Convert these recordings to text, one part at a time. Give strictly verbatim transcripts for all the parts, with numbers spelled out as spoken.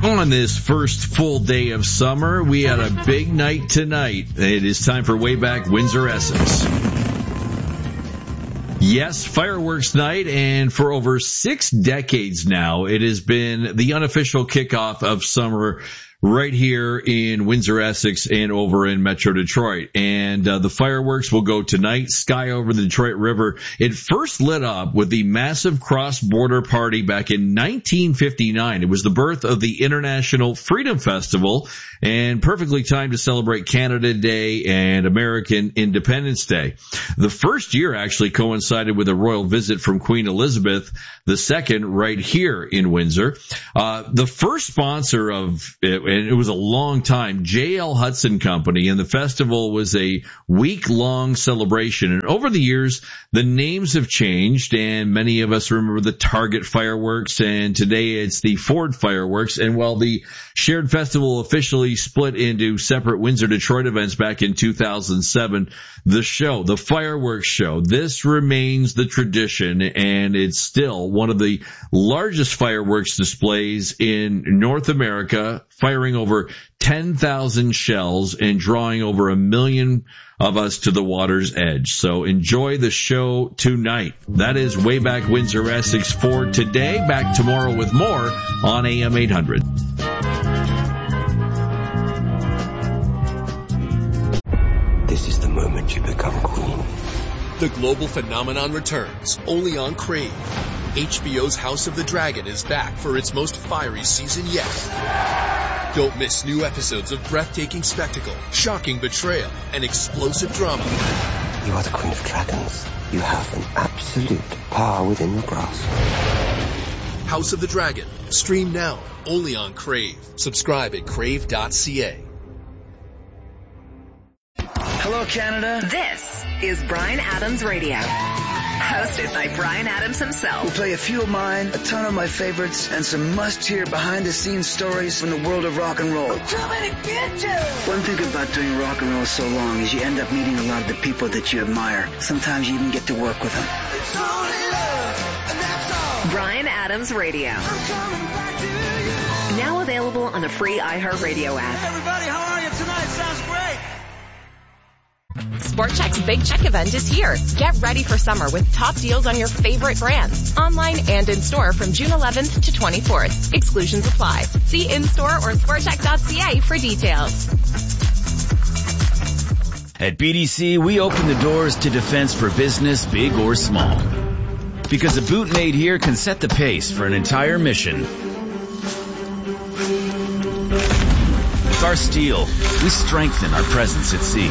On this first full day of summer, we had a big night tonight. It is time for Way Back Windsor Essex. Yes, fireworks night, and for over six decades now, it has been the unofficial kickoff of summer right here in Windsor, Essex, and over in Metro Detroit. And uh, the fireworks will go tonight, sky over the Detroit River. It first lit up with the massive cross-border party back in nineteen fifty-nine. It was the birth of the International Freedom Festival, and perfectly timed to celebrate Canada Day and American Independence Day. The first year actually coincided with a royal visit from Queen Elizabeth the Second right here in Windsor. Uh, the first sponsor of it, and it was a long time, J L Hudson Company, and the festival was a week-long celebration. And over the years, the names have changed, and many of us remember the Target fireworks, and today it's the Ford fireworks. And while the shared festival officially split into separate Windsor-Detroit events back in two thousand seven, the show, the fireworks show, this remains the tradition, and it's still one of the largest fireworks displays in North America, firing over ten thousand shells and drawing over a million of us to the water's edge. So enjoy the show tonight. That is Way Back Windsor Essex for today. Back tomorrow with more on A M eight hundred. This is the moment you become queen. The global phenomenon returns, only on Crave. H B O's House of the Dragon is back for its most fiery season yet. Don't miss new episodes of breathtaking spectacle, shocking betrayal, and explosive drama. You are the Queen of Dragons. You have an absolute power within your grasp. House of the Dragon. Stream now, only on Crave. Subscribe at crave dot c a. Hello, Canada. This is Bryan Adams Radio. Hosted by Bryan Adams himself. We'll play a few of mine, a ton of my favorites, and some must-hear behind-the-scenes stories from the world of rock and roll. Too many bitches! One thing about doing rock and roll so long is you end up meeting a lot of the people that you admire. Sometimes you even get to work with them. It's only love, and that's all. Bryan Adams Radio. I'm coming back to you. Now available on the free iHeartRadio app. Hey, everybody, how are you tonight? Sounds great. Sport Chek's Big Check event is here. Get ready for summer with top deals on your favorite brands, online and in-store from June eleventh to twenty-fourth. Exclusions apply. See in-store or sport chek dot c a for details. At B D C, we open the doors to defense for business, big or small. Because a boot made here can set the pace for an entire mission. With our steel, we strengthen our presence at sea.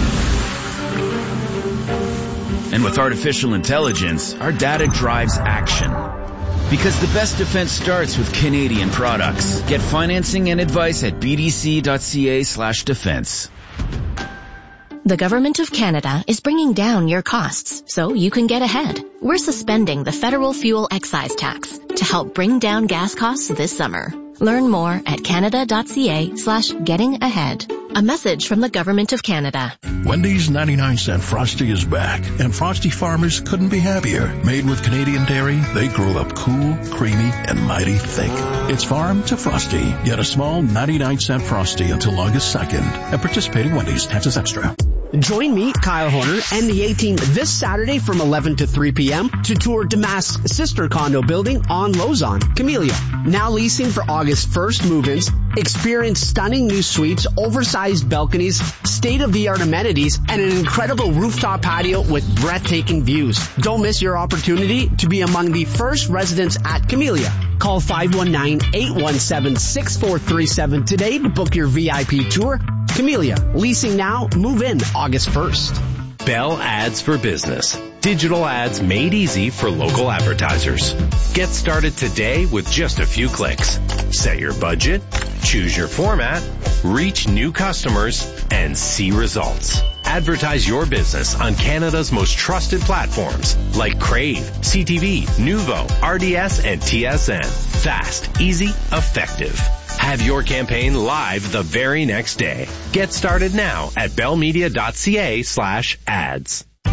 And with artificial intelligence, our data drives action. Because the best defense starts with Canadian products. Get financing and advice at b d c dot c a slash defense. The Government of Canada is bringing down your costs so you can get ahead. We're suspending the federal fuel excise tax to help bring down gas costs this summer. Learn more at canada dot c a slash getting ahead. A message from the Government of Canada. Wendy's ninety-nine cent Frosty is back, and Frosty farmers couldn't be happier. Made with Canadian dairy, they grow up cool, creamy, and mighty thick. It's farm to Frosty. Get a small ninety-nine cent Frosty until August second. At participating Wendy's, taxes extra. Join me, Kyle Horner, and the A-Team this Saturday from eleven to three p.m. to tour Damask's sister condo building on Lausanne, Camellia. Now leasing for August first move-ins. Experience stunning new suites, oversized balconies, state-of-the-art amenities, and an incredible rooftop patio with breathtaking views. Don't miss your opportunity to be among the first residents at Camellia. Call five one nine, eight one seven, six four three seven today to book your V I P tour. Camellia, leasing now, move in August first. Bell Ads for Business. Digital ads made easy for local advertisers. Get started today with just a few clicks. Set your budget, choose your format, reach new customers, and see results. Advertise your business on Canada's most trusted platforms like Crave, C T V, Nuvo, R D S, and T S N. Fast, easy, effective. Have your campaign live the very next day. Get started now at bellmedia dot c a slash ads.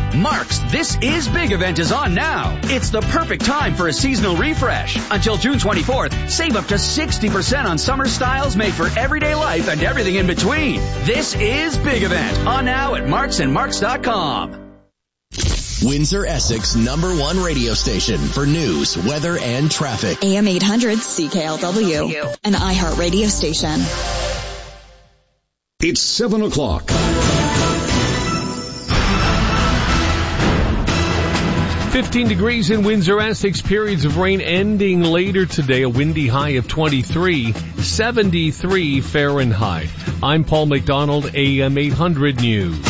Mark's This Is Big event is on now. It's the perfect time for a seasonal refresh. Until June twenty-fourth, save up to sixty percent on summer styles made for everyday life and everything in between. This is Big event on now at marks and marks dot com. Windsor Essex number one radio station for news, weather, and traffic. A M eight hundred C K L W, an iHeart radio station. It's seven o'clock. fifteen degrees in Windsor, Essex, periods of rain ending later today, a windy high of twenty-three, seventy-three Fahrenheit. I'm Paul McDonald, A M eight hundred News.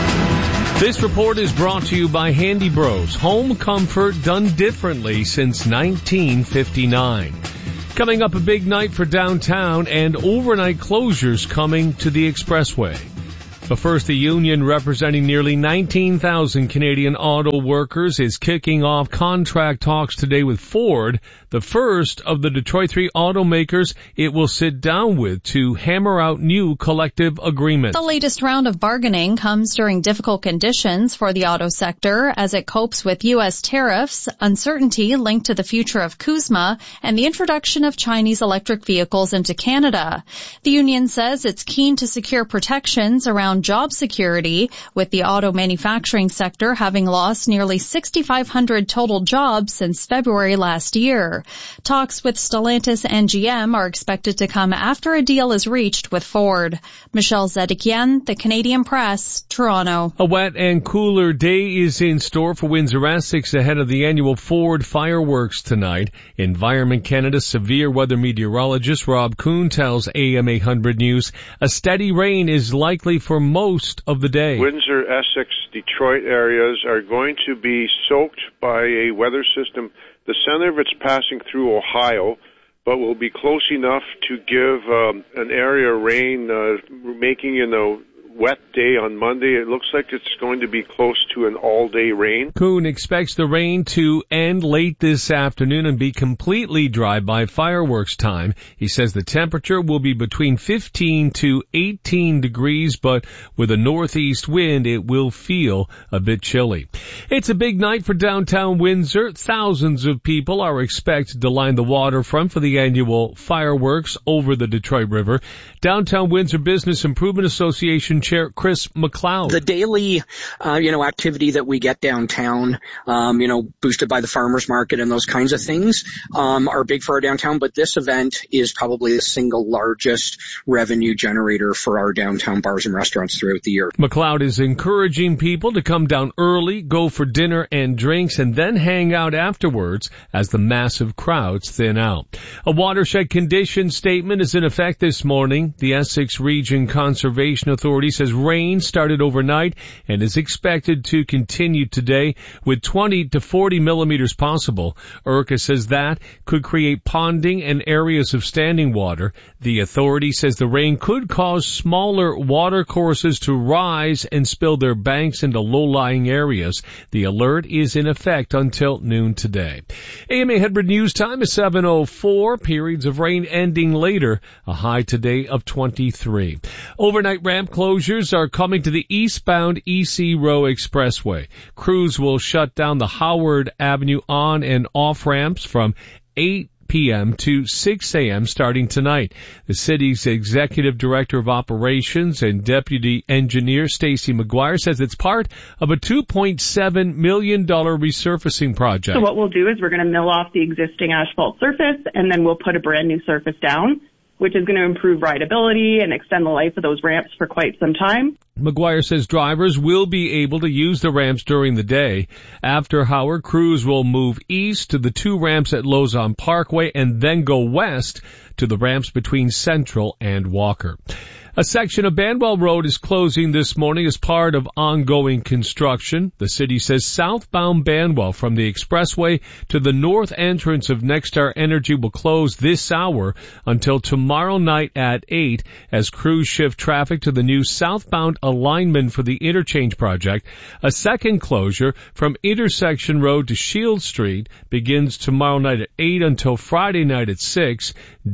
This report is brought to you by Handy Bros, home comfort done differently since nineteen fifty-nine. Coming up, a big night for downtown and overnight closures coming to the expressway. But first, the union representing nearly nineteen thousand Canadian auto workers is kicking off contract talks today with Ford, the first of the Detroit three automakers it will sit down with to hammer out new collective agreements. The latest round of bargaining comes during difficult conditions for the auto sector as it copes with U S tariffs, uncertainty linked to the future of CUSMA, and the introduction of Chinese electric vehicles into Canada. The union says it's keen to secure protections around job security, with the auto manufacturing sector having lost nearly sixty-five hundred total jobs since February last year. Talks with Stellantis and G M are expected to come after a deal is reached with Ford. Michelle Zedekian, The Canadian Press, Toronto. A wet and cooler day is in store for Windsor Essex ahead of the annual Ford fireworks tonight. Environment Canada severe weather meteorologist Rob Kuhn tells A M eight hundred News a steady rain is likely for most of the day. Windsor, Essex, Detroit areas are going to be soaked by a weather system. The center of it's passing through Ohio, but will be close enough to give um, an area of rain, uh, making in a wet day on Monday. It looks like it's going to be close to an all-day rain. Kuhn expects the rain to end late this afternoon and be completely dry by fireworks time. He says the temperature will be between fifteen to eighteen degrees, but with a northeast wind, it will feel a bit chilly. It's a big night for downtown Windsor. Thousands of people are expected to line the waterfront for the annual fireworks over the Detroit River. Downtown Windsor Business Improvement Association Chair Chris McLeod. The daily, uh, you know, activity that we get downtown, um, you know, boosted by the farmers market and those kinds of things, um, are big for our downtown. But this event is probably the single largest revenue generator for our downtown bars and restaurants throughout the year. McLeod is encouraging people to come down early, go for dinner and drinks, and then hang out afterwards as the massive crowds thin out. A watershed condition statement is in effect this morning. The Essex Region Conservation Authority says rain started overnight and is expected to continue today with twenty to forty millimeters possible. I R C A says that could create ponding and areas of standing water. The authority says the rain could cause smaller water courses to rise and spill their banks into low-lying areas. The alert is in effect until noon today. A M eight hundred News Time is seven oh four. Periods of rain ending later. A high today of twenty-three. Overnight ramp closures are coming to the eastbound E C Row Expressway. Crews will shut down the Howard Avenue on and off ramps from eight p.m. to six a.m. starting tonight. The city's executive director of operations and deputy engineer Stacy McGuire says it's part of a two point seven million dollars resurfacing project. So what we'll do is we're going to mill off the existing asphalt surface and then we'll put a brand new surface down, which is going to improve rideability and extend the life of those ramps for quite some time. McGuire says drivers will be able to use the ramps during the day. After Howard, crews will move east to the two ramps at Lausanne Parkway and then go west to the ramps between Central and Walker. A section of Banwell Road is closing this morning as part of ongoing construction. The city says southbound Banwell from the expressway to the north entrance of Nexstar Energy will close this hour until tomorrow night at eight as crews shift traffic to the new southbound alignment for the interchange project. A second closure from Intersection Road to Shield Street begins tomorrow night at eight until Friday night at six. D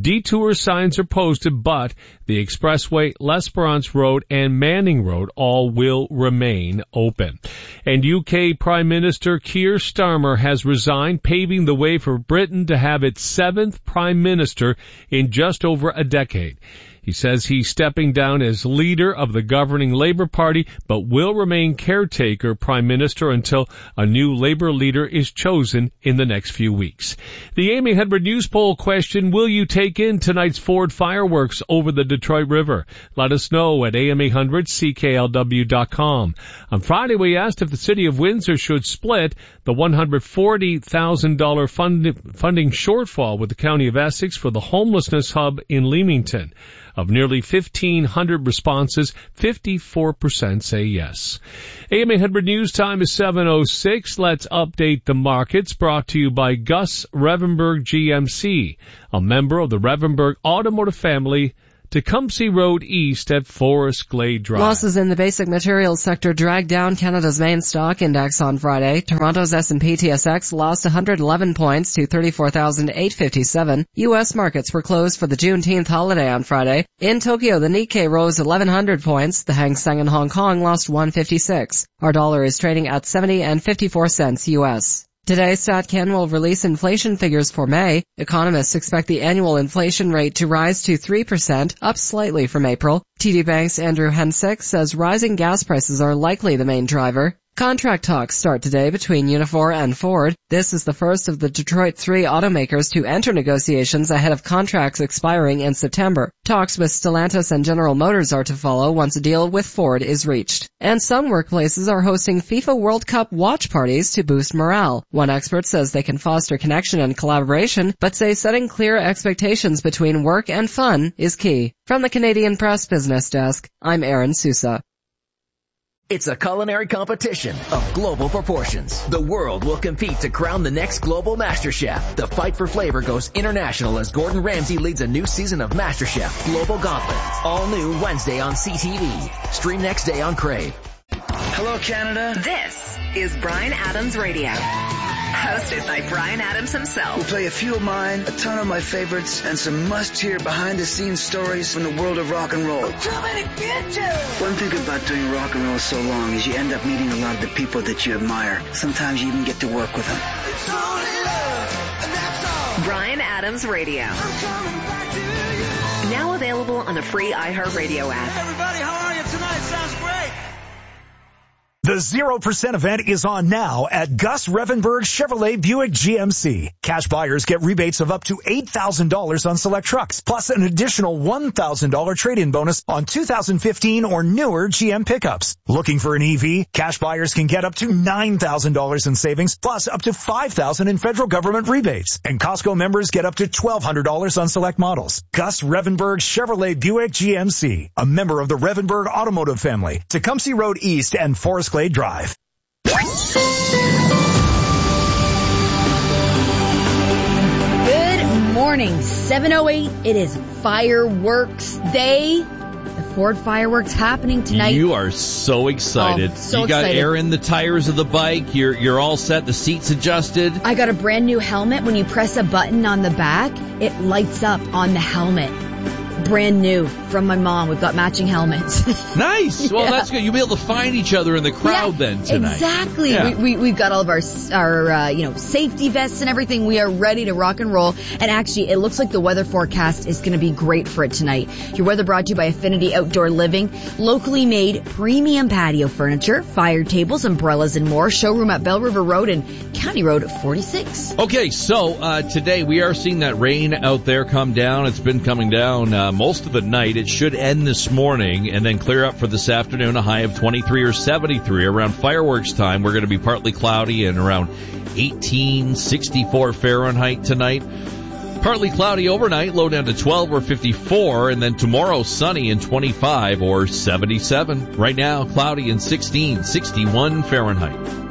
Detour signs are posted, but the expressway, L'Esperance Road, and Manning Road all will remain open. And U K Prime Minister Keir Starmer has resigned, paving the way for Britain to have its seventh Prime Minister in just over a decade. He says he's stepping down as leader of the governing Labour Party, but will remain caretaker Prime Minister until a new Labour leader is chosen in the next few weeks. The A M A Hedberg News Poll question, will you take in tonight's Ford fireworks over the Detroit River? Let us know at A M eight hundred C K L W dot com. On Friday, we asked if the city of Windsor should split the one hundred forty thousand dollars fund, funding shortfall with the County of Essex for the homelessness hub in Leamington. Of nearly fifteen hundred responses, fifty-four percent say yes. A M A Hedberg News time is seven oh six. Let's update the markets, brought to you by Gus Revenberg G M C, a member of the Revenberg Automotive family, Tecumseh Road East at Forest Glade Drive. Losses in the basic materials sector dragged down Canada's main stock index on Friday. Toronto's S and P T S X lost one hundred eleven points to thirty-four thousand eight hundred fifty-seven. U S markets were closed for the Juneteenth holiday on Friday. In Tokyo, the Nikkei rose eleven hundred points. The Hang Seng in Hong Kong lost one fifty-six. Our dollar is trading at seventy and fifty-four cents U S. Today, StatCan will release inflation figures for May. Economists expect the annual inflation rate to rise to three percent, up slightly from April. T D Bank's Andrew Hensick says rising gas prices are likely the main driver. Contract talks start today between Unifor and Ford. This is the first of the Detroit three automakers to enter negotiations ahead of contracts expiring in September. Talks with Stellantis and General Motors are to follow once a deal with Ford is reached. And some workplaces are hosting FIFA World Cup watch parties to boost morale. One expert says they can foster connection and collaboration, but say setting clear expectations between work and fun is key. From the Canadian Press Business Desk, I'm Erin Sousa. It's a culinary competition of global proportions. The world will compete to crown the next global master chef. The fight for flavor goes international as Gordon Ramsay leads a new season of MasterChef Global Gauntlet. All new Wednesday on C T V. Stream next day on Crave. Hello, Canada. This is Bryan Adams Radio. Hosted by Bryan Adams himself. We'll play a few of mine, a ton of my favorites, and some must-hear behind-the-scenes stories from the world of rock and roll. Too many bitches! One thing about doing rock and roll so long is you end up meeting a lot of the people that you admire. Sometimes you even get to work with them. It's only love, and that's all. Bryan Adams Radio. I'm coming back to you. Now available on the free iHeartRadio app. Hey, everybody, how are you tonight? Sounds great. The zero percent event is on now at Gus Revenberg Chevrolet Buick G M C. Cash buyers get rebates of up to eight thousand dollars on select trucks, plus an additional one thousand dollars trade-in bonus on two thousand fifteen or newer G M pickups. Looking for an E V? Cash buyers can get up to nine thousand dollars in savings, plus up to five thousand dollars in federal government rebates. And Costco members get up to twelve hundred dollars on select models. Gus Revenberg Chevrolet Buick G M C, a member of the Revenberg Automotive family, Tecumseh Road East and Forest Glade Drive. Good morning, seven oh eight. It is fireworks day. The Ford fireworks happening tonight. You are so excited. Oh, so you got excited. air in the tires of the bike. You're you're all set. The seat's adjusted. I got a brand new helmet. When you press a button on the back, it lights up on the helmet. Brand new from my mom. We've got matching helmets. Nice. Well, Yeah. that's good. You'll be able to find each other in the crowd Yeah, then tonight. Exactly. Yeah. We, we, we've got all of our, our uh, you know, safety vests and everything. We are ready to rock and roll. And actually, it looks like the weather forecast is going to be great for it tonight. Your weather brought to you by Affinity Outdoor Living. Locally made premium patio furniture, fire tables, umbrellas, and more. Showroom at Bell River Road and County Road forty-six. Okay, so uh today we are seeing that rain out there come down. It's been coming down uh, most of the night. It should end this morning and then clear up for this afternoon, a high of twenty-three or seventy-three. Around fireworks time, we're going to be partly cloudy and around eighteen sixty-four Fahrenheit tonight. Partly cloudy overnight, low down to twelve or fifty-four, and then tomorrow sunny and twenty-five or seventy-seven. Right now, cloudy and sixteen, sixty-one Fahrenheit.